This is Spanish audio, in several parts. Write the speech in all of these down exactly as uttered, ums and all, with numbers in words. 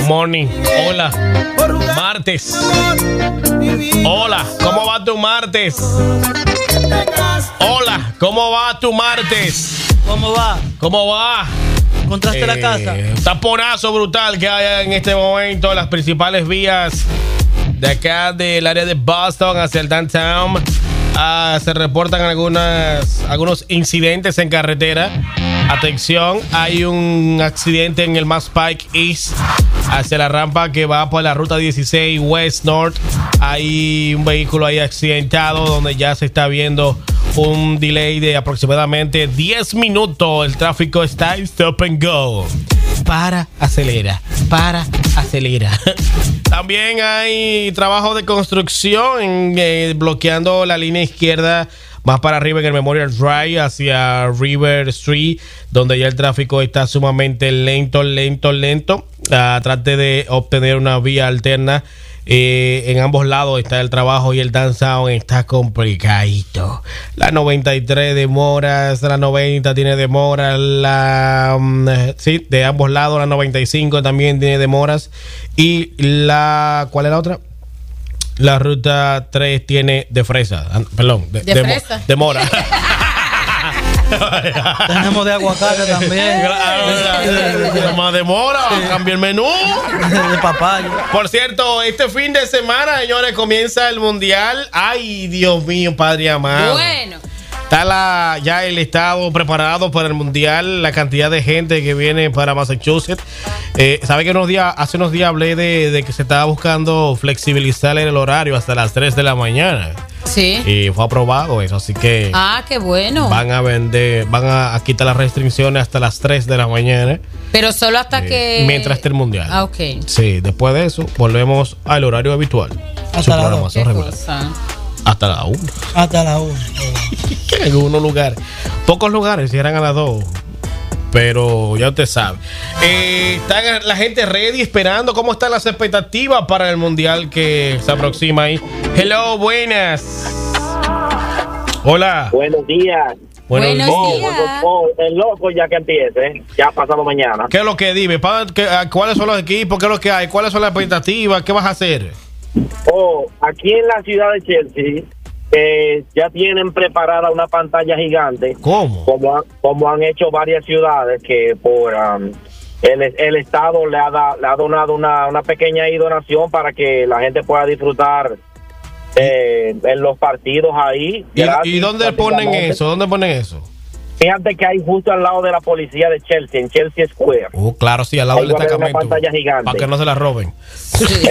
Morning. Hola. Martes. Hola, ¿cómo va tu martes? Hola, ¿cómo va tu martes? ¿Cómo va? ¿Cómo va? ¿Encontraste eh, la casa? Un taponazo brutal que hay en este momento en las principales vías de acá del área de Boston hacia el downtown. Uh, se reportan algunas, algunos incidentes en carretera. Atención, hay un accidente en el Mass Pike East hacia la rampa que va por la ruta dieciséis West North. Hay un vehículo ahí accidentado donde ya se está viendo un delay de aproximadamente diez minutos. El tráfico está stop and go. Para, acelera, para, acelera. También hay trabajo de construcción eh, bloqueando la línea izquierda más para arriba en el Memorial Drive hacia River Street, donde ya el tráfico está sumamente lento, lento, lento. Uh, trate de obtener una vía alterna. Eh, en ambos lados está el trabajo y el downtown está complicadito. La noventa y tres demoras, la noventa tiene demoras, la um, sí, de ambos lados, la noventa y cinco también tiene demoras. Y la, ¿cuál es la otra? La ruta tres tiene de fresa, perdón, de, de, de fresa. Mo, demora. Tenemos de aguacate también. Más demora, sí. Cambia el menú. De papaya. Por cierto, este fin de semana, señores, comienza el mundial. Ay, Dios mío, Padre amado. Bueno. Está la, ya el estado preparado para el mundial, la cantidad de gente que viene para Massachusetts. Eh, ¿Sabe que unos días, hace unos días hablé de, de que se estaba buscando flexibilizar el horario hasta las tres de la mañana? Sí. Y fue aprobado eso, así que... Ah, qué bueno. Van a vender, van a, a quitar las restricciones hasta las tres de la mañana. Pero solo hasta eh, que... Mientras esté el mundial. Ah, ok. Sí, después de eso, volvemos al horario habitual. Hasta su la programación regular. Cosa. Hasta la una. Hasta la una. En algunos lugares. Pocos lugares cierran a las dos. Pero ya usted sabe. Eh, está la gente ready esperando. ¿Cómo están las expectativas para el mundial que se aproxima ahí? Hello, buenas. Hola. Buenos días. Buenos, Buenos días. días. Oh, el loco ya que empiece. Ya pasado mañana. ¿Qué es lo que dime? ¿Cuáles son los equipos? ¿Qué es lo que hay? ¿Cuáles son las expectativas? ¿Qué vas a hacer? Oh, aquí en la ciudad de Chelsea eh, ya tienen preparada una pantalla gigante. ¿Cómo? Como, como han hecho varias ciudades que por um, el, el Estado le ha, da, le ha donado una, una pequeña donación para que la gente pueda disfrutar eh, en los partidos ahí. ¿Y, gratis, ¿y dónde ponen eso? ¿Dónde ponen eso? Fíjate que hay justo al lado de la policía de Chelsea, en Chelsea Square. Oh, claro, sí, al lado ahí del destacamento. Una pantalla gigante. Para que no se la roben. Sí. sí,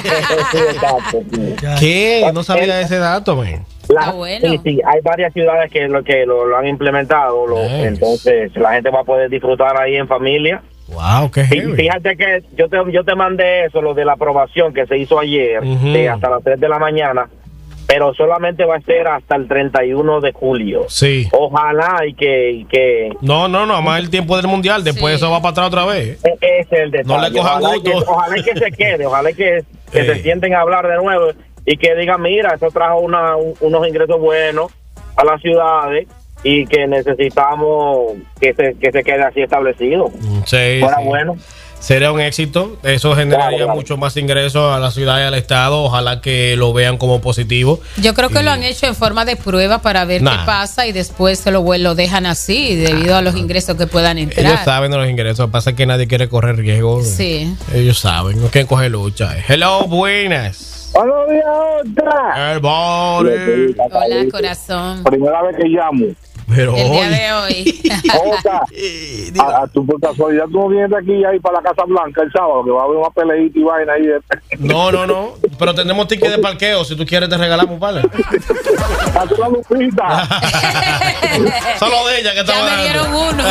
exacto, sí. ¿Qué? No sabía ese dato, man. La, bueno. Sí, sí, hay varias ciudades que lo que lo, lo han implementado, lo, nice. Entonces la gente va a poder disfrutar ahí en familia. Wow, qué heavy. Fíjate que yo te, yo te mandé eso, lo de la aprobación que se hizo ayer, uh-huh. de hasta las tres de la mañana. Pero solamente va a ser hasta el treinta y uno de julio. Sí. Ojalá y que... Y que no, no, no, más el tiempo del mundial. Después sí. Eso va para atrás otra vez. Ese es el detalle. No le cojan ojalá gusto. Que, ojalá que se quede, ojalá que, que sí. se sienten a hablar de nuevo y que digan, mira, eso trajo una, un, unos ingresos buenos a las ciudades y que necesitamos que se, que se quede así establecido. Sí, Fuera sí. bueno. Sería un éxito, eso generaría claro, claro. mucho más ingresos a la ciudad y al estado, ojalá que lo vean como positivo. Yo creo que y... lo han hecho en forma de prueba para ver nah. qué pasa y después se lo, lo dejan así debido nah. a los ingresos que puedan entrar. Ellos saben de los ingresos, lo que pasa es que nadie quiere correr riesgo. Sí. Ellos saben, no quieren coger lucha. Hello, buenas. Buenos días, otra. El body. Hola, corazón. Primera vez que llamo. Pero el hoy. día de hoy. Otra, a, a tu por casualidad tú no vienes de aquí ahí para la Casa Blanca el sábado, que va a haber una peleita y vaina ahí. De... No, no, no. Pero tenemos ticket de parqueo. Si tú quieres, te regalamos, ¿vale? Haz una lupita. Solo de ella que estaba ya me dieron uno.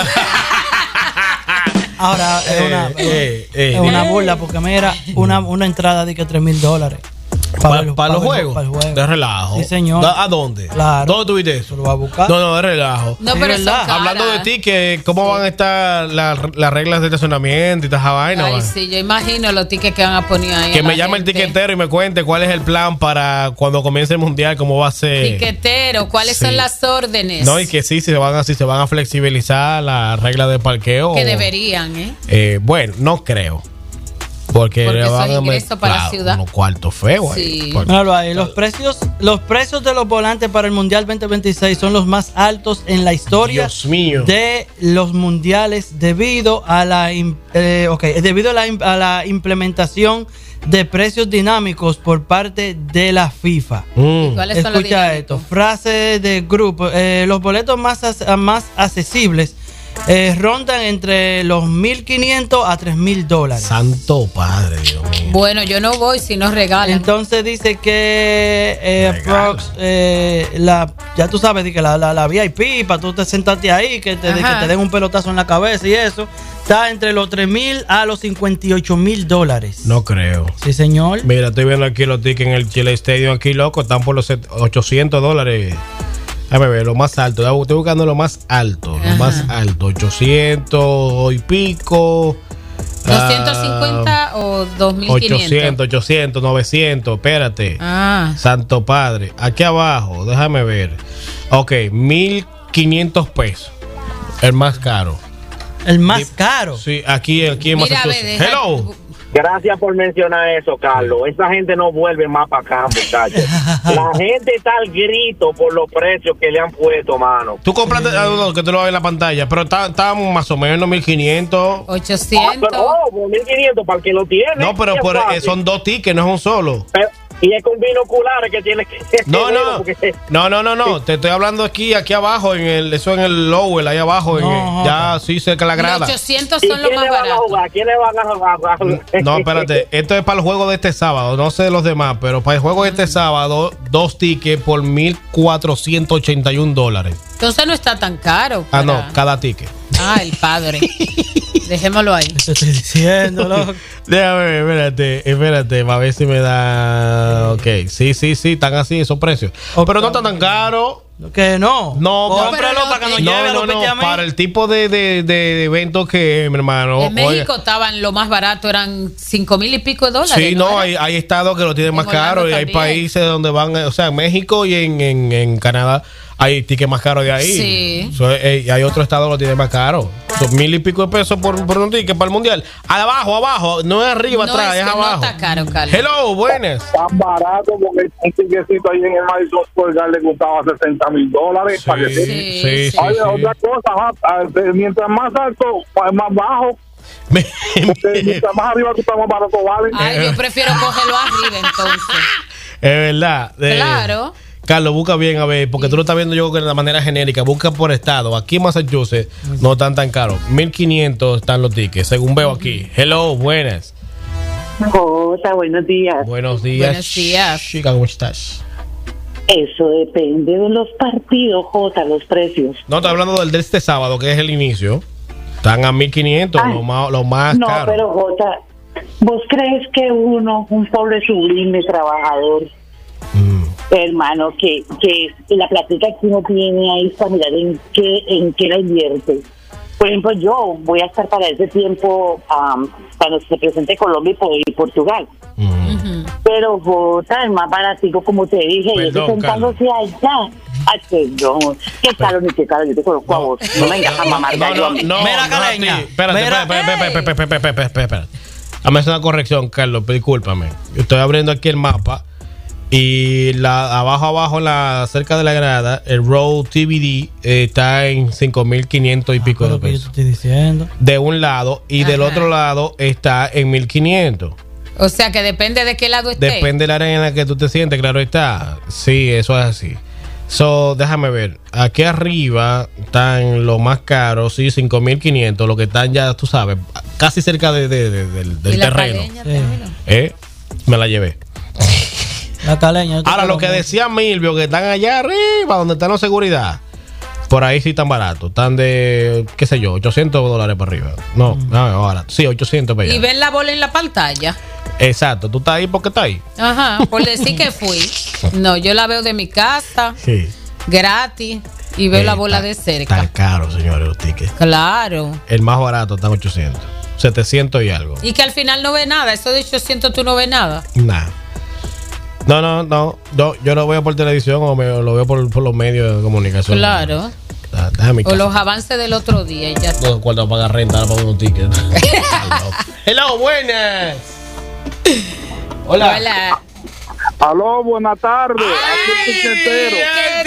Ahora es una, eh, eh, es una burla porque mira, una, una entrada de que tres mil dólares. ¿Para, para, para los juegos? Para el juego. De relajo. Sí, señor. ¿A dónde? Claro. ¿Dónde tuviste eso? ¿Lo va a buscar? No, no, de relajo. No, pero eso hablando de ti, que ¿cómo sí. van a estar las, las reglas de estacionamiento y toda esa vaina? Ay, sí, yo imagino los tickets que van a poner ahí. Que me llame el tiquetero y me cuente cuál es el plan para cuando comience el mundial, cómo va a ser. Tiquetero, ¿cuáles sí. son las órdenes? No, y que sí, se van a, sí, se van a flexibilizar las reglas de parqueo. Que deberían, ¿eh? eh bueno, no creo. Porque, porque le van son a ingresos met- para claro, la ciudad. unos cuartos feos ahí. Sí. Porque- Míralo ahí, los precios, los precios de los volantes para el Mundial veinte veintiséis son los más altos en la historia Dios mío. de los mundiales debido a la im- eh, okay, debido a la, im- a la implementación de precios dinámicos por parte de la FIFA. Mm. ¿Cuáles son los Escucha dinámicos? esto, frase de grupo, eh, los boletos más, as- más accesibles eh, rondan entre los mil quinientos a tres mil dólares. Santo Padre, Dios mío. Bueno, yo no voy si no regalan. Entonces dice que eh, Regalo. aprox, eh, la, ya tú sabes, di que la, la, la V I P, para tú te sentarte ahí, que te, de que Ajá. te den un pelotazo en la cabeza y eso, está entre los tres mil a los cincuenta y ocho mil dólares. No creo. Sí, señor. Mira, estoy viendo aquí los tickets en el Chile Stadium aquí, loco, están por los set- ochocientos dólares. Déjame ver, lo más alto. Estoy buscando lo más alto. Ajá. Lo más alto. ochocientos y pico. ¿doscientos cincuenta ah, o dos mil quinientos? ochocientos, ochocientos, novecientos. Espérate. Ah, Santo Padre. Aquí abajo, déjame ver. Ok, mil quinientos pesos. El más caro. El más Di- caro. Sí, aquí, aquí en mira, Massachusetts. ve, deja- Hello. Gracias por mencionar eso, Carlos. Esa gente no vuelve más para acá, muchachos. La gente está al grito por los precios que le han puesto, mano. Tú compraste, ah, no, que te lo va a ver en la pantalla, pero está- estábamos más o menos en mil quinientos. Ah, ochocientos. pero, oh, mil quinientos para el que lo tiene. No, pero es por- eh, fácil. son dos tickets, no es un solo. Pero- y es con binoculares que tienes que No, no, porque- no, no, no, no. Te estoy hablando aquí, aquí abajo, en el, eso en el lower, ahí abajo, en No, el- ya sí cerca de la Los grada. ochocientos ¿Y son los más quiénes van a baratos. jugar? ¿Quiénes van a jugar? No, espérate, esto es para el juego de este sábado, no sé de los demás, pero para el juego de este sábado, dos tickets por mil cuatrocientos ochenta y un dólares. Entonces no está tan caro. Ah, no, para- cada ticket. Ah, el padre. Dejémoslo ahí. Te estoy diciendo, loco. Déjame ver, espérate, espérate, para ver si me da. Ok, sí, sí, sí, están así esos precios. Ok. Pero no está tan caro. Que no. No, cómpralo pero para que no- nos No, lleve no, los no, pete a mí. para el tipo de, de, de evento que, mi hermano. En oiga. México estaban lo más barato, eran cinco mil y pico de dólares. Sí, no, era? hay, hay estados que lo tienen En más Orlando caro y hay también. países donde van, o sea, en México y en, en, en Canadá hay tickets más caros de ahí. Sí. So, eh, y hay otros estados que lo tienen más caro. Son mil y pico de pesos por, por un ticket para el mundial. Abajo, abajo, no es arriba, No, atrás, es es, que no abajo. está caro, Carlos. Hello, buenas. Tan barato porque un tiquecito ahí en el Madison Square Garden le costaba sesenta mil dólares. Sí, para que se- Sí, sí, sí. sí, Oye, sí. otra cosa, ah, ah, mientras más alto, más bajo, porque mientras más arriba tú estás más barato vale. Ay, yo prefiero cogerlo arriba entonces. Es verdad. Eh, Claro. Carlos, busca bien, a ver, porque tú lo estás viendo yo de la manera genérica. Busca por estado. Aquí en Massachusetts no están tan caros. mil quinientos están los tickets, según veo aquí. Hello, buenas. Jota, buenos días. Buenos días. Buenos días. Chica, ¿cómo estás? Eso depende de los partidos, Jota, los precios. No, estoy hablando del de este sábado, que es el inicio. Están a mil quinientos, Ay. lo más, lo más No, caro. pero Jota, ¿vos crees que uno, un pobre sublime trabajador, Mm. hermano, que, que la plática que uno tiene ahí para mirar en qué, en qué la invierte? Por ejemplo, yo voy a estar para ese tiempo, um, cuando se presente Colombia y Portugal. Mm. Ujú. Pero Jota, es más baratico, como te dije, y Perdón, eso sentándose allá. Ay, perdón. ¿Qué caro ni qué caro? Yo te conozco a vos. No me vengas a mamar No, gallo no, a mí. no, Mira, no, Caleña. a ti. Espérate, Mira, espérate, espérate, ey. espérate, espérate, espérate, espérate, espérate. Dame hacer una corrección, Carlos, discúlpame. Yo estoy abriendo aquí el mapa y la abajo, abajo, en la, cerca de la grada, el Road T V D eh, está en cinco mil quinientos y pico de Lo que yo te pesos. estoy diciendo. De un lado y del Ajá. otro lado está en mil quinientos. O sea que depende de qué lado esté. Depende del área en la que tú te sientes, claro está. Sí, eso es así. So, déjame ver. Aquí arriba están los más caros, sí, cinco mil quinientos. Los que están ya, tú sabes, casi cerca de, de- de- del, ¿Y del la terreno. caleña Sí. terminó? ¿Eh? Me la llevé. La caleña. yo te Ahora, lo conozco que mucho. decía Milvio, que están allá arriba, donde están la seguridad, por ahí sí están baratos. Están de, qué sé yo, ochocientos dólares para arriba. No, no, ahora, sí, ochocientos para allá. Y ven la bola en la pantalla. Exacto, tú estás ahí porque estás ahí. Ajá, por decir que fui. No, yo la veo de mi casa, Sí. gratis, y veo Eh, la bola está- de cerca. Está caro, señores, los tickets. Claro. El más barato está en ochocientos. setecientos y algo. Y que al final no ve nada. Eso de ochocientos tú no ves nada. Nah. No, no, no, no. Yo lo veo por televisión o me- lo veo por, por los medios de comunicación. Claro. Da- Déjame O los avances del otro día y ya está. No, cuando pagar renta, ahora pago un ticket. Hello, buenas. Hola. Hola. Aló, buenas tardes. ¡Ay, aquí el tiquetero! el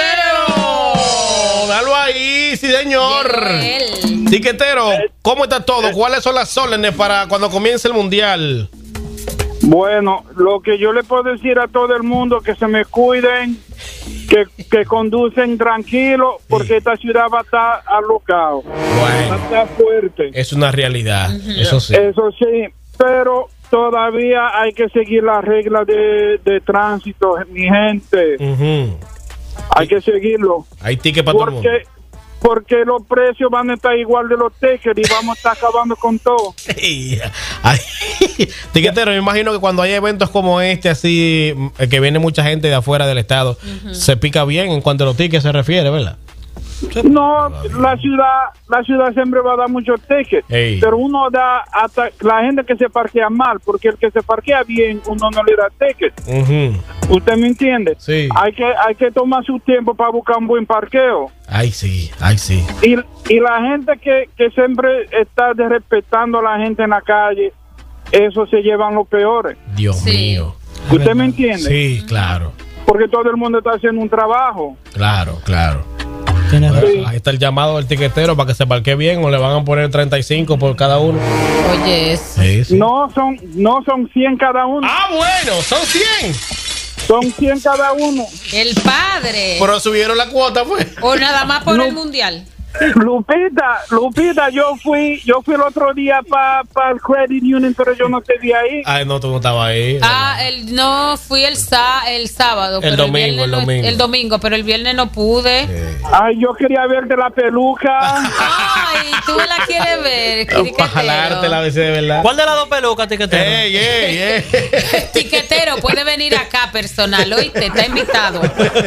tiquetero! Dalo ahí, sí, señor. Tiquetero, ¿cómo está todo? ¿Cuáles son las órdenes para cuando comience el mundial? Bueno, lo que yo le puedo decir a todo el mundo, que se me cuiden, que, que conducen tranquilo, porque sí. Esta ciudad va a estar alocado. Bueno, va a estar fuerte. Es una realidad, uh-huh. Eso sí. Eso sí, pero todavía hay que seguir las reglas de, de tránsito, mi gente. Uh-huh. Hay que seguirlo. Hay tickets para todo el mundo. Porque los precios van a estar igual de los tickets y vamos a estar acabando con todo. Sí. Ay, tiquetero, me imagino que cuando hay eventos como este, así, que viene mucha gente de afuera del estado, uh-huh. Se pica bien en cuanto a los tickets se refiere, ¿verdad? No, la ciudad la ciudad siempre va a dar muchos tickets, hey. Pero uno da hasta la gente que se parquea mal, porque el que se parquea bien, uno no le da tickets. Uh-huh. ¿Usted me entiende? Sí. Hay que hay que tomar su tiempo para buscar un buen parqueo. Ay, sí, ay, sí. Y, y la gente que, que siempre está desrespetando a la gente en la calle, eso se llevan los peores. Dios sí. mío. ¿Usted me entiende? Sí, claro. Porque todo el mundo está haciendo un trabajo. Claro, claro. Bueno, ahí está el llamado del tiquetero para que se parquee bien, o le van a poner treinta y cinco por cada uno. Oye, sí, sí. No son no son cien cada uno. Ah, bueno, son cien. Son cien cada uno. El padre. Pero subieron la cuota, pues. O nada más por Lu- el mundial. Lupita, Lupita, yo fui yo fui el otro día para pa el Credit Union, pero yo no te vi ahí. Ay, no, tú no estabas ahí. Ah, el, no, fui el, sa- el sábado. El pero domingo, el, el no, domingo. El domingo, pero el viernes no pude. Sí. Ay, yo quería verte la peluca. Ay, tú me la quieres ver. Para jalarte la vez de verdad. ¿Cuál de las dos pelucas, tiquetero? Ey, ey, ey. Tiquetero, puede venir acá personal, oíste, está invitado.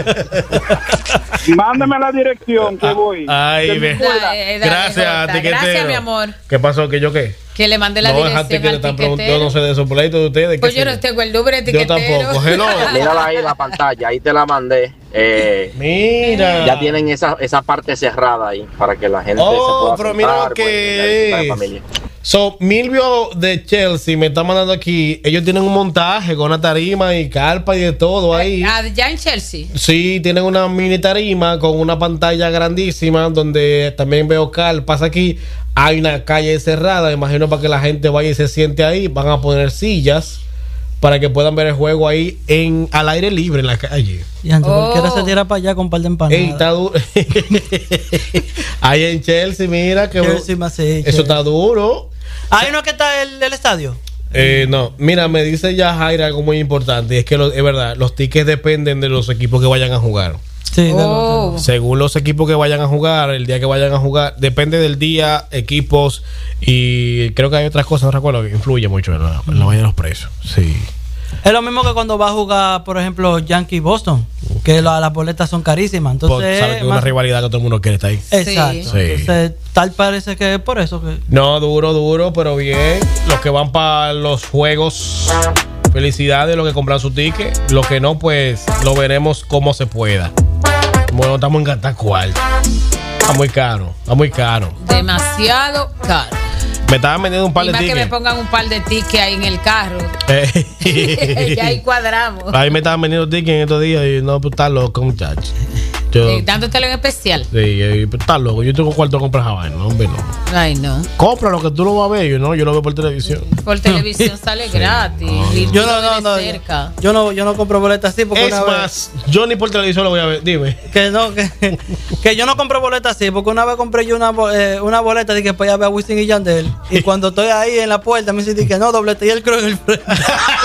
Mándame la dirección que voy. Ay, ve. Dale, dale, gracias, Jota. tiquetero. Gracias, mi amor. ¿Qué pasó? ¿Que yo qué? Que le mandé la no, dirección al tiquetero. Yo no sé de esos pleitos de ustedes. Pues yo no tengo el número de tiquetero. Yo tampoco. Hello. Mírala ahí en la pantalla, ahí te la mandé. Eh, mira. Ya tienen esa, esa parte cerrada ahí para que la gente oh, se pueda pero sentar, mira lo que es. So, Milvio de Chelsea me está mandando aquí. Ellos tienen un montaje con una tarima y carpa y de todo ahí. ¿Ya en Chelsea? Sí, tienen una mini tarima con una pantalla grandísima donde también veo carpas aquí. Hay una calle cerrada, me imagino, para que la gente vaya y se siente ahí. Van a poner sillas para que puedan ver el juego ahí en al aire libre en la calle. Y antes oh. cualquiera se tira para allá con un par de empanadas. Ey, está duro. Ahí en Chelsea, mira que Chelsea, más sí, eso Chelsea. Está duro. ¿Hay uno que está el, el estadio? Eh, no, mira, me dice ya Jaira algo muy importante. Es que lo, es verdad, los tickets dependen de los equipos que vayan a jugar. Sí, de oh. los, según los equipos que vayan a jugar, el día que vayan a jugar, depende del día, equipos y creo que hay otras cosas, no recuerdo, que influye mucho en la, en la mayoría de los precios. Sí. Es lo mismo que cuando va a jugar, por ejemplo, Yankee Boston, que la, las boletas son carísimas. Entonces, sabes que es una más... rivalidad que todo el mundo quiere estar ahí. Exacto. Sí. Entonces, tal parece que es por eso que. No, duro, duro, pero bien. Los que van para los juegos, felicidades, los que compran su ticket. Los que no, pues lo veremos como se pueda. Bueno, estamos en Catacual. Está muy caro, está muy caro. Demasiado caro. Me estaban vendiendo un par y de más tickets. Que me pongan un par de tickets ahí en el carro. Eh. Ya ahí cuadramos. Ahí me estaban vendiendo tickets en estos días y no, pues está loco, muchachos. Sí, dándotelo en especial. Sí, pero está loco. Yo tengo cuarto de comprar esa vaina, no, hombre, no. Ay, no. Compra lo que tú lo vas a ver, yo no, yo lo veo por televisión. Por televisión sale sí. gratis. No, y yo no, no, no. Cerca. Yo no, yo no compro boletas así porque es una más, vez, yo ni por televisión lo voy a ver. Dime. Que no, que, que yo no compro boletas así porque una vez compré yo una, eh, una boleta de que para ir a ver a Wisin y Yandel y cuando estoy ahí en la puerta me dicen que no, doblete y el creo en el frente.